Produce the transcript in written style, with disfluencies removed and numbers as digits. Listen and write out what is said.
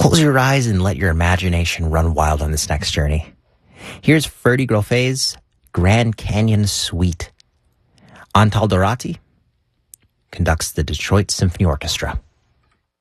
Close your eyes and let your imagination run wild on this next journey. Here's Ferdy Groffe's Grand Canyon Suite. Antal Dorati conducts the Detroit Symphony Orchestra.